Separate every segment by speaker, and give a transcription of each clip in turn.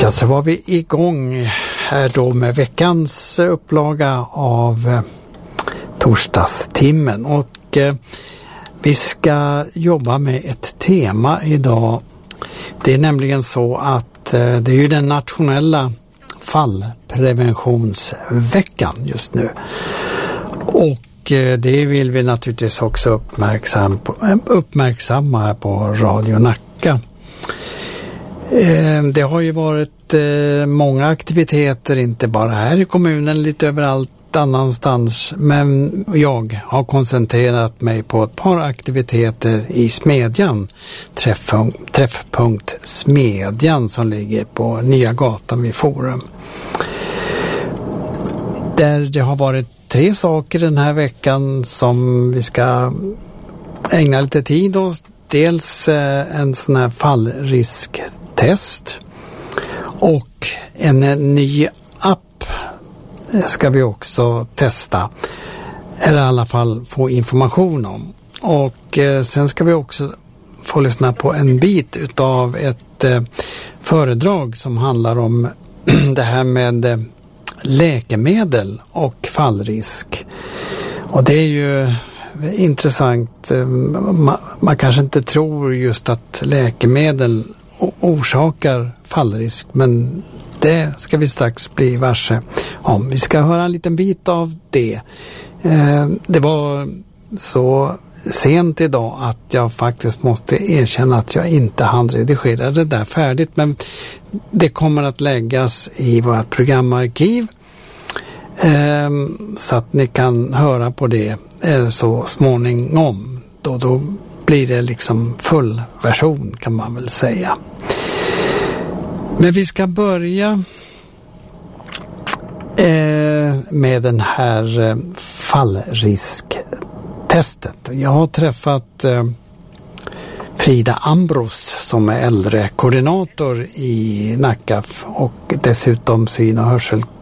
Speaker 1: Ja, så var vi igång här då med veckans upplaga av torsdagstimmen och vi ska jobba med ett tema idag. Det är nämligen så att det är ju den nationella fallpreventionsveckan just nu och det vill vi naturligtvis också uppmärksamma här på Radio Nacka. Det har ju varit många aktiviteter, inte bara här i kommunen, lite överallt annanstans, men jag har koncentrerat mig på ett par aktiviteter i Smedjan, Träffpunkt Smedjan som ligger på Nya gatan vid Forum. Där det har varit 3 saker den här veckan som vi ska ägna lite tid åt. Dels en sån här fallrisktest och en ny app ska vi också testa, eller i alla fall få information om. Och sen ska vi också få lyssna på en bit utav ett föredrag som handlar om det här med läkemedel och fallrisk. Och det är ju intressant. Man kanske inte tror just att läkemedel orsakar fallrisk, men det ska vi strax bli varse om. Vi ska höra en liten bit av det. Det var så sent idag att jag faktiskt måste erkänna att jag inte hann redigera det där färdigt, men det kommer att läggas i vårt programarkiv så att ni kan höra på det så småningom. Då blir det liksom full version, kan man väl säga. Men vi ska börja med den här fallrisktestet. Jag har träffat Frida Ambros som är äldrekoordinator i Nacka och dessutom syn- och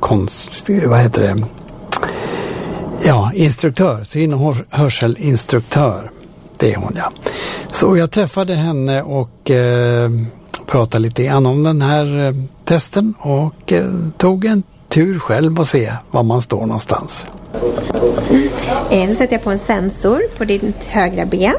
Speaker 1: instruktör, syn- och hörselinstruktör. Det är hon, ja. Så jag träffade henne och pratade lite grann om den här testen och tog en tur själv och se var man står någonstans.
Speaker 2: Nu sätter jag på en sensor på ditt högra ben.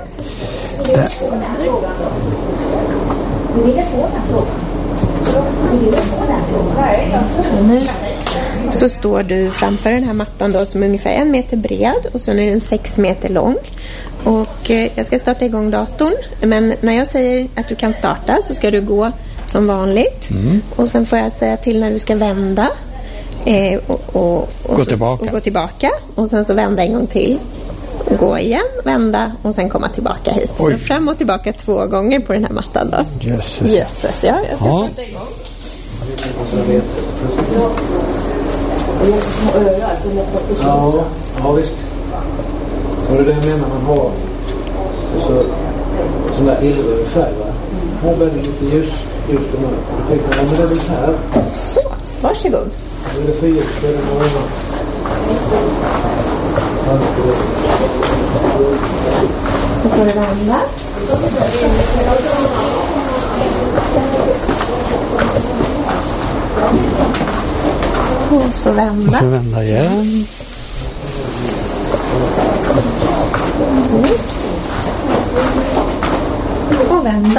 Speaker 2: Nu så står du framför den här mattan då, som är ungefär 1 meter bred och så är den 6 meter lång. Och jag ska starta igång datorn, men när jag säger att du kan starta så ska du gå som vanligt. Och sen får jag säga till när du ska vända och gå tillbaka och sen så vända en gång till. Gå igen, vända och sen komma tillbaka hit. Oj. Så fram och tillbaka 2 gånger på den här mattan då.
Speaker 1: Jösses.
Speaker 2: Ja, jag ska starta igång.
Speaker 3: Ja, visst. Och det där menar man har sån där illröd färg, va? Har väldigt lite ljus och mörk. Jag tänkte, men det är väl här.
Speaker 2: Så, varsågod.
Speaker 3: Nu är det för ljus, det är det någon.
Speaker 2: Så får du vända. Och så vända.
Speaker 1: Och så vända igen.
Speaker 2: Och vända.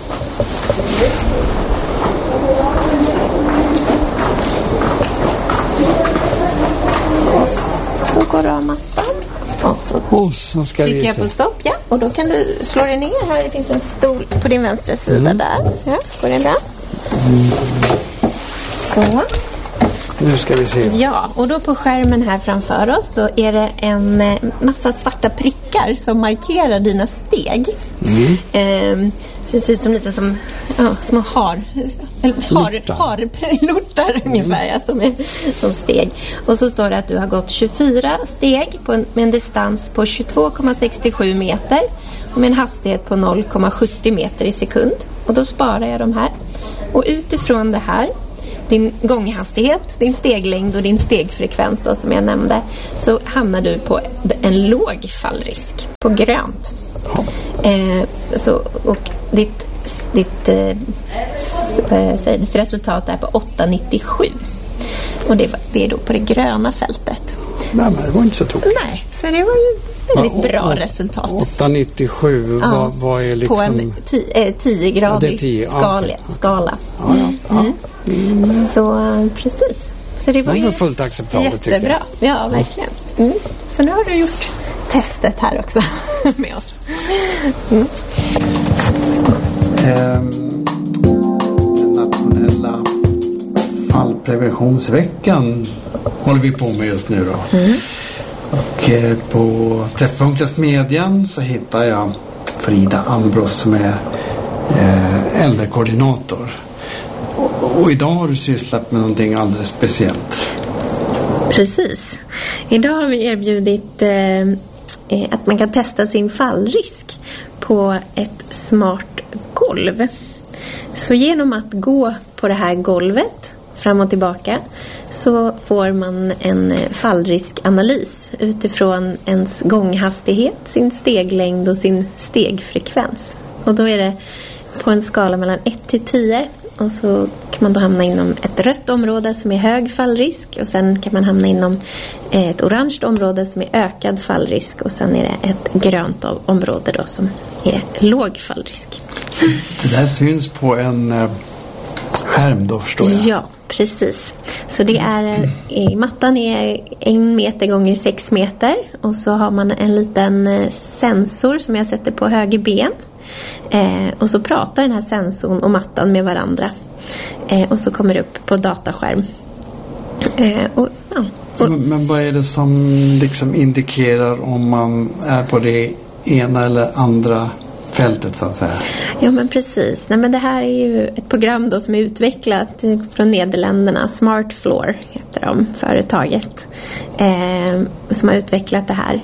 Speaker 2: Och så går du av mattan. Och så
Speaker 1: ska
Speaker 2: trycker jag på stopp, ja. Och då kan du slå dig ner. Här det finns en stol på din vänstra sida där. Ja, går det bra? Så.
Speaker 1: Nu ska vi se.
Speaker 2: Ja, och då på skärmen här framför oss så är det en massa svarta prickar som markerar dina steg. Så det ser ut som lite som små harlortar ungefär, ja, som steg. Och så står det att du har gått 24 steg med en distans på 22,67 meter och med en hastighet på 0,70 meter i sekund. Och då sparar jag de här. Och utifrån det här, din gånghastighet, din steglängd och din stegfrekvens då, som jag nämnde, så hamnar du på en låg fallrisk, på grönt. Och ditt resultat är på 8,97. Och det är då på det gröna fältet.
Speaker 1: Nej, men det var inte så tokigt.
Speaker 2: Nej, så det var ju väldigt bra resultat.
Speaker 1: 8,97,
Speaker 2: ja,
Speaker 1: vad är liksom...
Speaker 2: På en 10-gradig skala. Så precis. Så det var ju
Speaker 1: fullt acceptabelt, tycker jag.
Speaker 2: Jättebra, ja verkligen. Så nu har du gjort testet här också med oss.
Speaker 1: Den nationella fallpreventionsveckan håller vi på med just nu då. Och på Träffpunktens Medien så hittar jag Frida Ambros som är äldrekoordinator. Och idag har du sysslat med någonting alldeles speciellt.
Speaker 2: Precis. Idag har vi erbjudit att man kan testa sin fallrisk på ett smart golv. Så genom att gå på det här golvet fram och tillbaka så får man en fallriskanalys utifrån ens gånghastighet, sin steglängd och sin stegfrekvens. Och då är det på en skala mellan 1 till 10 och så kan man då hamna inom ett rött område som är hög fallrisk och sen kan man hamna inom ett orange område som är ökad fallrisk och sen är det ett grönt område då som är låg fallrisk.
Speaker 1: Det där syns på en skärm då, förstår jag.
Speaker 2: Ja, precis. Så det är, mattan är 1 meter gånger 6 meter och så har man en liten sensor som jag sätter på höger ben. Och så pratar den här sensorn och mattan med varandra. Och så kommer det upp på dataskärm.
Speaker 1: Men vad är det som liksom indikerar om man är på det ena eller andra fältet så att säga?
Speaker 2: Ja, men precis. Nej, men det här är ju ett program då som är utvecklat från Nederländerna. Smart Floor heter de, företaget. Som har utvecklat det här.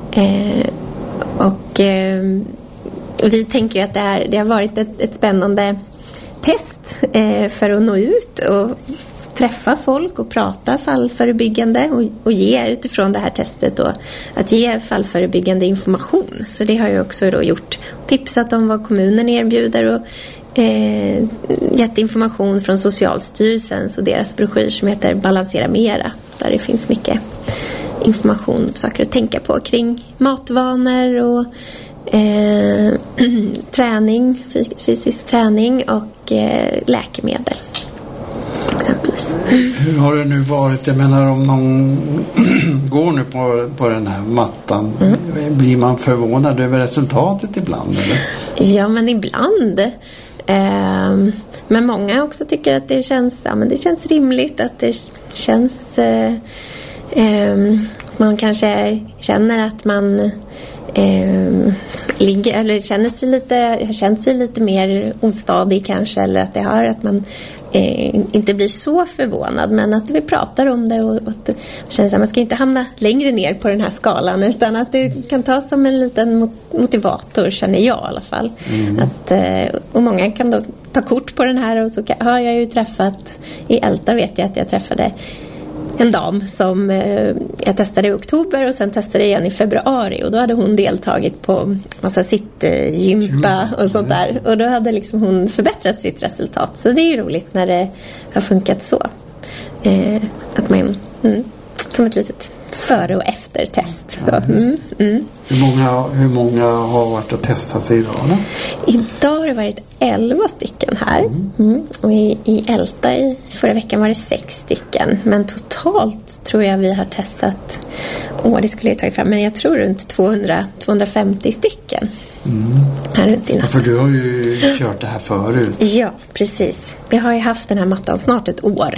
Speaker 2: Vi tänker ju att det har varit ett spännande test för att nå ut och träffa folk och prata fallförebyggande och ge utifrån det här testet då, att ge fallförebyggande information. Så det har jag också då gjort. Tipsat om vad kommunen erbjuder och gett information från Socialstyrelsen och deras broschyr som heter Balansera Mera, där det finns mycket information, saker att tänka på kring matvanor och träning, fysisk träning och läkemedel exempelvis.
Speaker 1: Hur har det nu varit? Jag menar, om någon går nu på den här mattan, blir man förvånad över resultatet ibland, eller?
Speaker 2: Ja, men ibland. Men många också tycker att det känns rimligt, att det känns man kanske känner att man ligger eller känner sig lite mer ostadig kanske, eller att det har att man inte blir så förvånad, men att vi pratar om det och att känner att man ska inte hamna längre ner på den här skalan, utan att det kan tas som en liten motivator, känner jag i alla fall. Och många kan då ta kort på den här, och så har jag ju träffat i Älta, vet jag att jag träffade en dam som jag testade i oktober och sen testade igen i februari, och då hade hon deltagit på massa sittgympa och sånt där, och då hade liksom hon förbättrat sitt resultat. Så det är ju roligt när det har funkat så, att man som ett litet före- och efter-test.
Speaker 1: Hur många har varit och testat sig idag? Eller?
Speaker 2: Idag har det varit 11 stycken här. Och i Älta förra veckan var det 6 stycken. Men totalt tror jag vi har testat, det skulle jag ta fram, men jag tror runt 200-250 stycken. Här runt i natten.
Speaker 1: För du har ju kört det här förut.
Speaker 2: Ja, precis. Vi har ju haft den här mattan snart ett år.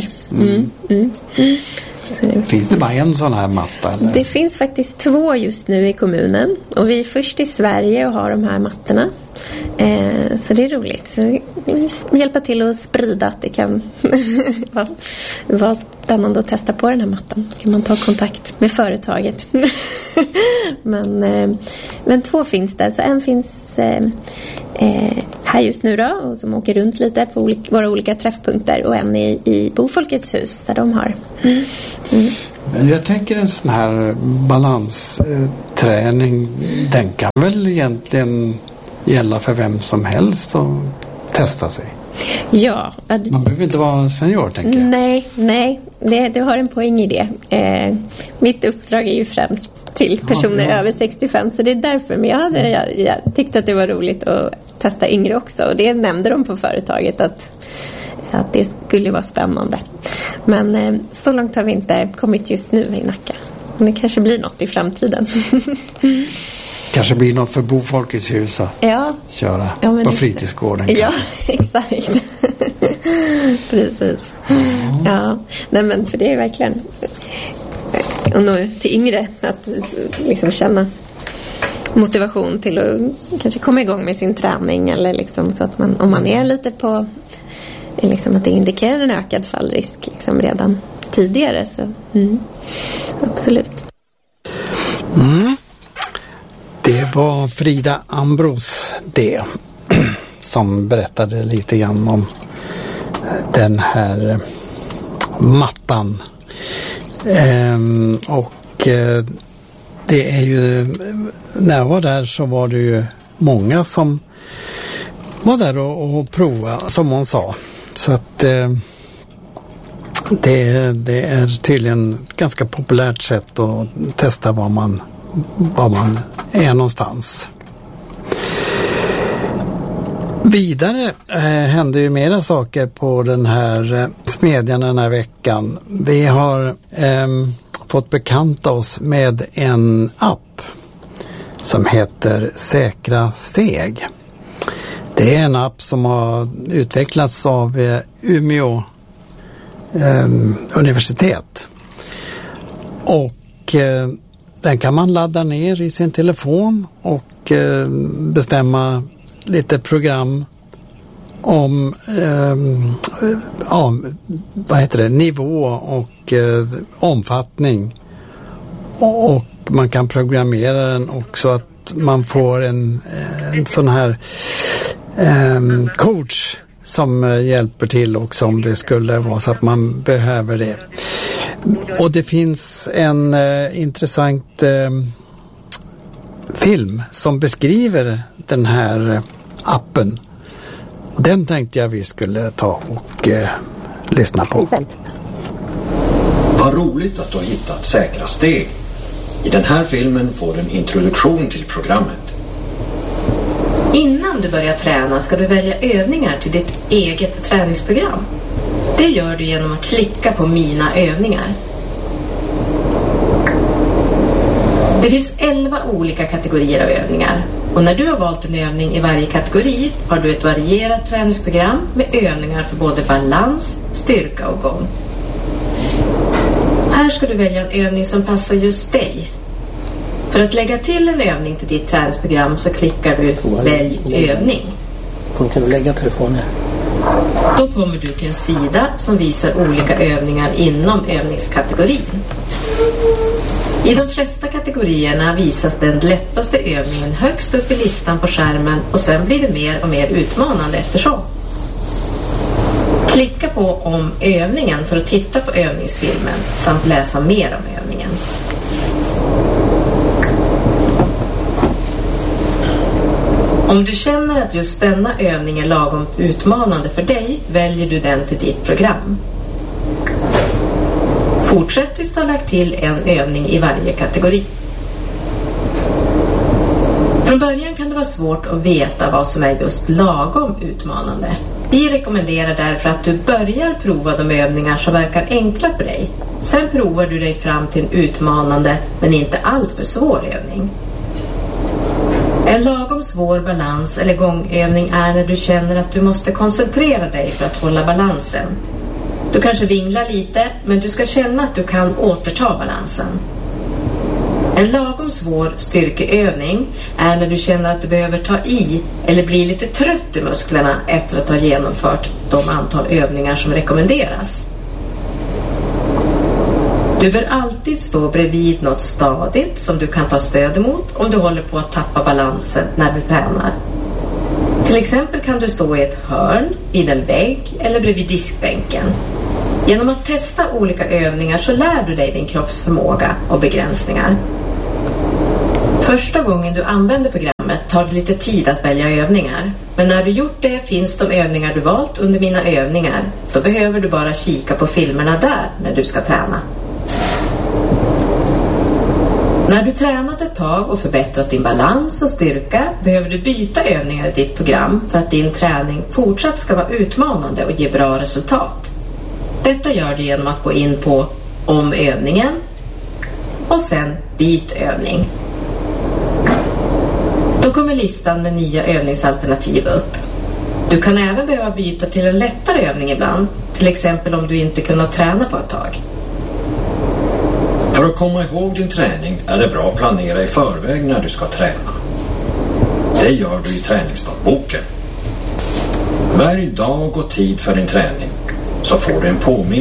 Speaker 1: Finns det bara en sån här matta? Eller?
Speaker 2: Det finns faktiskt 2 just nu i kommunen. Och vi är först i Sverige och har de här mattorna. Så det är roligt. Så vi hjälper till att sprida att det kan vara spännande att testa på den här mattan. Kan man ta kontakt med företaget. Men 2 finns där. Så en finns här just nu då, och som åker runt lite på våra olika träffpunkter, och en i Bofolkets hus där de har.
Speaker 1: Jag tänker en sån här balansträning, den kan väl egentligen gälla för vem som helst och testa sig?
Speaker 2: Ja.
Speaker 1: Man behöver inte vara senior, tänker jag.
Speaker 2: Nej. Du har en poäng i det. Mitt uppdrag är ju främst till personer över 65, så det är därför. Men jag tyckte att det var roligt att testa yngre också. Och det nämnde de på företaget att det skulle vara spännande. Men så långt har vi inte kommit just nu i Nacka. Men det kanske blir något i framtiden.
Speaker 1: Kanske blir något för Bo Folkets hus att köra på fritidsgården.
Speaker 2: Ja, exakt. Precis. Ja, nej men för det är verkligen och nå till yngre att liksom känna motivation till att kanske komma igång med sin träning, eller liksom så att man, om man är lite på liksom att det indikerar en ökad fallrisk liksom redan tidigare, så absolut.
Speaker 1: Det var Frida Ambros som berättade lite grann om den här mattan. Det är ju, när jag var där så var det ju många som var där och prova, som hon sa. Så att det är tydligen ett ganska populärt sätt att testa var man är någonstans. Vidare hände ju mera saker på den här smedjan den här veckan. Vi har fått bekanta oss med en app som heter Säkra steg. Det är en app som har utvecklats av Umeå universitet. Och den kan man ladda ner i sin telefon och bestämma lite program om nivå och omfattning. Och man kan programmera den också att man får en sån här coach som hjälper till också om det skulle vara så att man behöver det. Och det finns en intressant film som beskriver den här appen. Den tänkte jag vi skulle ta och lyssna på.
Speaker 4: Vad roligt att du har hittat Säkra steg. I den här filmen får du en introduktion till programmet.
Speaker 5: Innan du börjar träna ska du välja övningar till ditt eget träningsprogram. Det gör du genom att klicka på Mina övningar. Det finns 11 olika kategorier av övningar. Och när du har valt en övning i varje kategori har du ett varierat träningsprogram med övningar för både balans, styrka och gång. Här ska du välja en övning som passar just dig. För att lägga till en övning till ditt träningsprogram så klickar du Välj övning.
Speaker 6: Kan du lägga telefonen?
Speaker 5: Då kommer du till en sida som visar olika övningar inom övningskategorin. I de flesta kategorierna visas den lättaste övningen högst upp i listan på skärmen och sen blir det mer och mer utmanande eftersom. Klicka på om övningen för att titta på övningsfilmen samt läsa mer om övningen. Om du känner att just denna övning är lagom utmanande för dig väljer du den till ditt program. Fortsätt tills du har lagt till en övning i varje kategori. Från början kan det vara svårt att veta vad som är just lagom utmanande. Vi rekommenderar därför att du börjar prova de övningar som verkar enkla för dig. Sen provar du dig fram till en utmanande men inte allt för svår övning. En lagom svår balans eller gångövning är när du känner att du måste koncentrera dig för att hålla balansen. Du kanske vinglar lite, men du ska känna att du kan återta balansen. En lagom svår styrkeövning är när du känner att du behöver ta i eller bli lite trött i musklerna efter att ha genomfört de antal övningar som rekommenderas. Du bör alltid stå bredvid något stadigt som du kan ta stöd emot om du håller på att tappa balansen när du tränar. Till exempel kan du stå i ett hörn, vid en vägg eller bredvid diskbänken. Genom att testa olika övningar så lär du dig din kroppsförmåga och begränsningar. Första gången du använder programmet tar det lite tid att välja övningar. Men när du gjort det finns de övningar du valt under mina övningar. Då behöver du bara kika på filmerna där när du ska träna. När du tränat ett tag och förbättrat din balans och styrka behöver du byta övningar i ditt program för att din träning fortsatt ska vara utmanande och ge bra resultat. Detta gör du genom att gå in på om övningen och sen byt övning. Då kommer listan med nya övningsalternativ upp. Du kan även behöva byta till en lättare övning ibland, till exempel om du inte kunnat träna på ett tag.
Speaker 4: För att komma ihåg din träning är det bra att planera i förväg när du ska träna. Det gör du i träningsdagboken. Välj dag och tid för din träning så får du en påminnelse